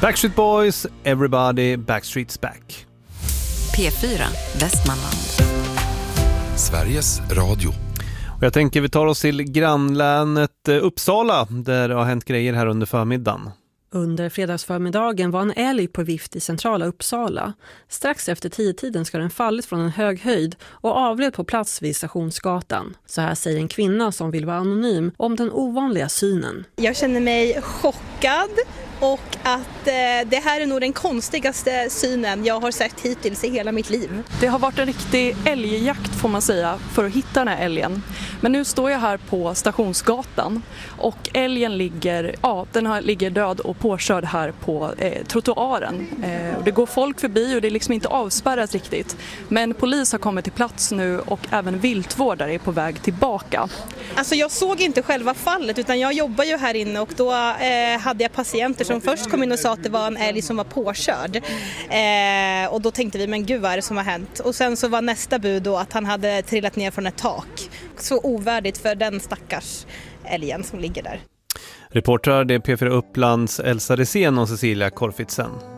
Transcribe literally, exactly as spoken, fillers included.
Backstreet Boys, Everybody, Backstreet's Back. P fyra, Västmanland. Sveriges Radio. Och jag tänker vi tar oss till grannlänet Uppsala där det har hänt grejer här under förmiddagen. Under fredagsförmiddagen var en älg på vift i centrala Uppsala. Strax efter tio-tiden ska den fallit från en hög höjd och avled på plats vid Stationsgatan. Så här säger en kvinna som vill vara anonym om den ovanliga synen. Jag känner mig chockad och att eh, det här är nog den konstigaste synen jag har sett hittills i hela mitt liv. Det har varit en riktig älgjakt får man säga för att hitta den här älgen. Men nu står jag här på Stationsgatan och älgen ligger, ja, den har, ligger död och påkörd här på eh, trottoaren. Eh, och det går folk förbi och det är liksom inte avspärrat riktigt. Men polis har kommit till plats nu och även viltvårdare är på väg tillbaka. Alltså jag såg inte själva fallet utan jag jobbar ju här inne och då eh, hade jag patienter som först kom in och sa att det var en älg som var påkörd. Eh, och då tänkte vi, men gud vad är det som har hänt? Och sen så var nästa bud då att han hade trillat ner från ett tak. Så ovärdigt för den stackars älgen som ligger där. Reportrar det är P fyra Upplands Elsa Resen och Cecilia Korfitsen.